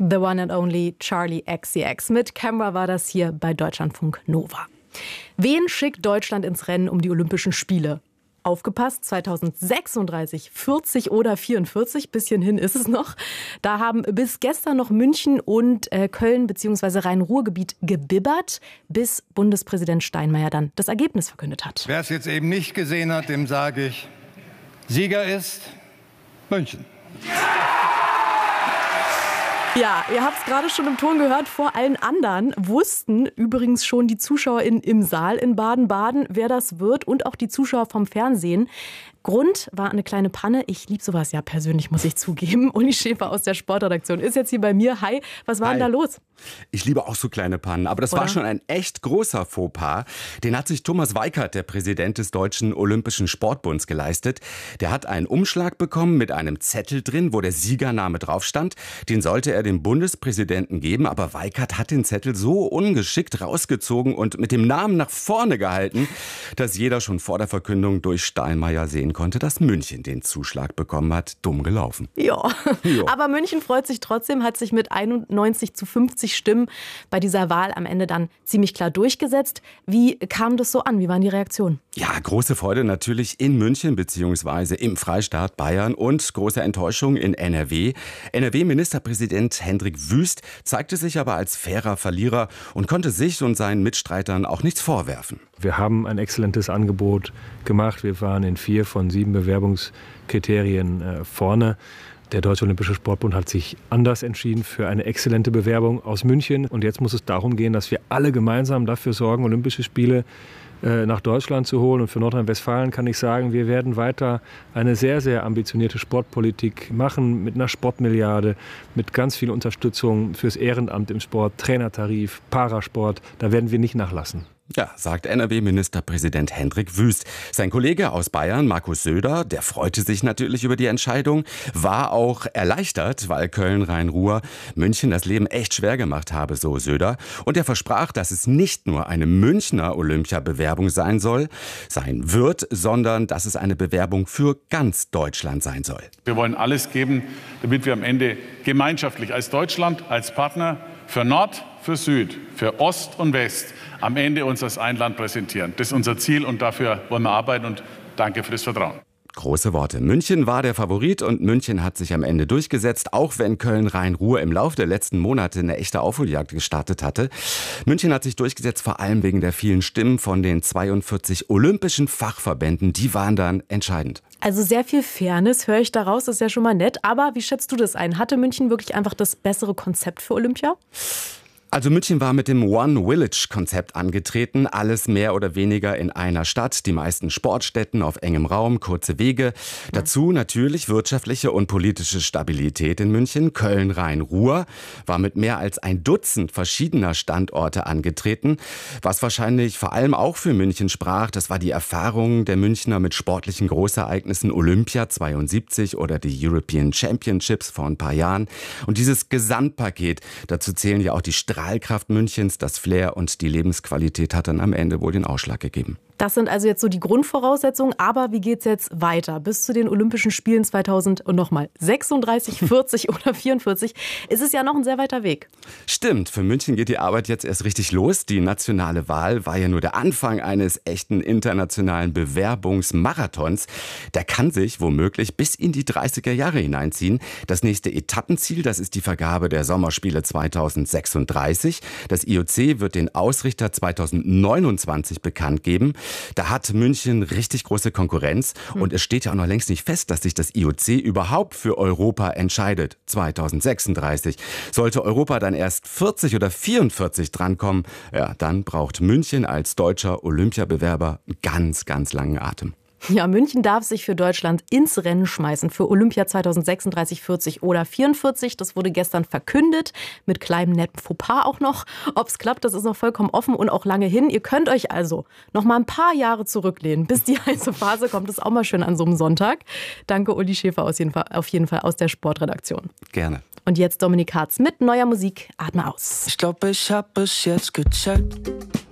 The One and Only Charli XCX. Mit Camera war das hier bei Deutschlandfunk Nova. Wen schickt Deutschland ins Rennen um die Olympischen Spiele? Aufgepasst, 2036, 40 oder 44, bisschen hin ist es noch. Da haben bis gestern noch München und Köln bzw. Rhein-Ruhr-Gebiet gebibbert, bis Bundespräsident Steinmeier dann das Ergebnis verkündet hat. Wer es jetzt eben nicht gesehen hat, dem sage ich, Sieger ist München. Ja, ihr habt es gerade schon im Ton gehört, vor allen anderen wussten übrigens schon die ZuschauerInnen im Saal in Baden-Baden, wer das wird und auch die Zuschauer vom Fernsehen. Grund war eine kleine Panne. Ich liebe sowas ja persönlich, muss ich zugeben. Uli Schäfer aus der Sportredaktion ist jetzt hier bei mir. Hi, was war denn da los? Ich liebe auch so kleine Pannen, aber das war schon ein echt großer Fauxpas. Den hat sich Thomas Weikert, der Präsident des Deutschen Olympischen Sportbunds, geleistet. Der hat einen Umschlag bekommen mit einem Zettel drin, wo der Siegername drauf stand. Den sollte er dem Bundespräsidenten geben, aber Weikert hat den Zettel so ungeschickt rausgezogen und mit dem Namen nach vorne gehalten, dass jeder schon vor der Verkündung durch Steinmeier sehen konnte, dass München den Zuschlag bekommen hat. Dumm gelaufen. Ja, aber München freut sich trotzdem, hat sich mit 91:50 Stimmen bei dieser Wahl am Ende dann ziemlich klar durchgesetzt. Wie kam das so an? Wie waren die Reaktionen? Ja, große Freude natürlich in München bzw. im Freistaat Bayern und große Enttäuschung in NRW. NRW-Ministerpräsident Hendrik Wüst zeigte sich aber als fairer Verlierer und konnte sich und seinen Mitstreitern auch nichts vorwerfen. Wir haben ein exzellentes Angebot gemacht. Wir waren in 4 von 7 Bewerbungskriterien vorne. Der Deutsche Olympische Sportbund hat sich anders entschieden für eine exzellente Bewerbung aus München. Und jetzt muss es darum gehen, dass wir alle gemeinsam dafür sorgen, Olympische Spiele nach Deutschland zu holen. Und für Nordrhein-Westfalen kann ich sagen, wir werden weiter eine sehr, sehr ambitionierte Sportpolitik machen mit einer Sportmilliarde, mit ganz viel Unterstützung fürs Ehrenamt im Sport, Trainertarif, Parasport. Da werden wir nicht nachlassen. Ja, sagt NRW-Ministerpräsident Hendrik Wüst. Sein Kollege aus Bayern, Markus Söder, der freute sich natürlich über die Entscheidung, war auch erleichtert, weil Köln-Rhein-Ruhr München das Leben echt schwer gemacht habe, so Söder. Und er versprach, dass es nicht nur eine Münchner Olympiabewerbung sein wird, sondern dass es eine Bewerbung für ganz Deutschland sein soll. Wir wollen alles geben, damit wir am Ende gemeinschaftlich als Deutschland, als Partner für Nord, für Süd, für Ost und West am Ende uns als ein Land präsentieren. Das ist unser Ziel und dafür wollen wir arbeiten und danke für das Vertrauen. Große Worte. München war der Favorit und München hat sich am Ende durchgesetzt, auch wenn Köln-Rhein-Ruhr im Laufe der letzten Monate eine echte Aufholjagd gestartet hatte. München hat sich durchgesetzt, vor allem wegen der vielen Stimmen von den 42 olympischen Fachverbänden. Die waren dann entscheidend. Also sehr viel Fairness höre ich daraus, das ist ja schon mal nett. Aber wie schätzt du das ein? Hatte München wirklich einfach das bessere Konzept für Olympia? Also München war mit dem One-Village-Konzept angetreten, alles mehr oder weniger in einer Stadt, die meisten Sportstätten auf engem Raum, kurze Wege. Dazu natürlich wirtschaftliche und politische Stabilität in München. Köln-Rhein-Ruhr war mit mehr als ein Dutzend verschiedener Standorte angetreten. Was wahrscheinlich vor allem auch für München sprach, das war die Erfahrung der Münchner mit sportlichen Großereignissen Olympia 72 oder die European Championships vor ein paar Jahren. Und dieses Gesamtpaket, dazu zählen ja auch die Strahlkraft Münchens, das Flair und die Lebensqualität hat dann am Ende wohl den Ausschlag gegeben. Das sind also jetzt so die Grundvoraussetzungen, aber wie geht's jetzt weiter? Bis zu den Olympischen Spielen 2036, 40 oder 44 ist es ja noch ein sehr weiter Weg. Stimmt, für München geht die Arbeit jetzt erst richtig los. Die nationale Wahl war ja nur der Anfang eines echten internationalen Bewerbungsmarathons. Der kann sich womöglich bis in die 30er Jahre hineinziehen. Das nächste Etappenziel, das ist die Vergabe der Sommerspiele 2036. Das IOC wird den Ausrichter 2029 bekannt geben. Da hat München richtig große Konkurrenz und es steht ja auch noch längst nicht fest, dass sich das IOC überhaupt für Europa entscheidet. 2036. Sollte Europa dann erst 40 oder 44 drankommen, ja, dann braucht München als deutscher Olympiabewerber einen ganz, ganz langen Atem. Ja, München darf sich für Deutschland ins Rennen schmeißen für Olympia 2036, 40 oder 44. Das wurde gestern verkündet, mit kleinem netten Fauxpas auch noch. Ob es klappt, das ist noch vollkommen offen und auch lange hin. Ihr könnt euch also noch mal ein paar Jahre zurücklehnen, bis die heiße Phase kommt. Das ist auch mal schön an so einem Sonntag. Danke Uli Schäfer auf jeden Fall aus der Sportredaktion. Gerne. Und jetzt Dominik Hartz mit neuer Musik. Atme aus. Ich glaube, ich hab es jetzt gecheckt.